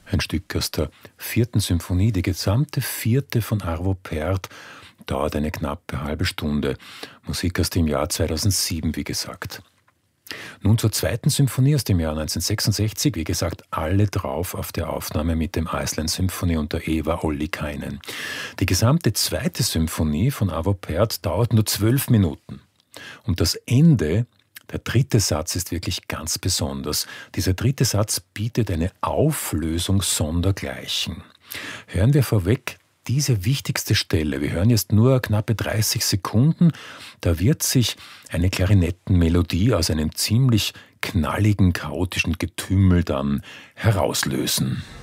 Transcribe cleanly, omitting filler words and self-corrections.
Ein Stück aus der vierten Symphonie, die gesamte vierte von Arvo Pärt, dauert eine knappe halbe Stunde. Musik aus dem Jahr 2007, wie gesagt. Nun zur zweiten Symphonie aus dem Jahr 1966, wie gesagt, alle drauf auf der Aufnahme mit dem Iceland Symphony unter Eva Ollikainen. Die gesamte zweite Symphonie von Arvo Pärt dauert nur 12 Minuten. Und das Ende, der dritte Satz, ist wirklich ganz besonders. Dieser dritte Satz bietet eine Auflösung sondergleichen. Hören wir vorweg diese wichtigste Stelle. Wir hören jetzt nur knappe 30 Sekunden. Da wird sich eine Klarinettenmelodie aus einem ziemlich knalligen, chaotischen Getümmel dann herauslösen.